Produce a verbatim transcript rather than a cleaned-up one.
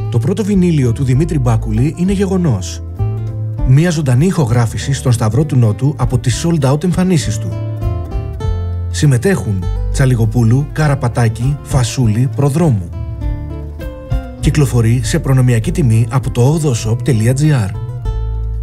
Το πρώτο βινίλιο του Δημήτρη Μπάκουλη είναι γεγονός. Μία ζωντανή ηχογράφηση στον Σταυρό του Νότου από τις sold out εμφανίσεις του. Συμμετέχουν Τσαλιγοπούλου, Καραπατάκη, Φασούλη, Προδρόμου. Κυκλοφορεί σε προνομιακή τιμή από το ογδοshop τελεία gr.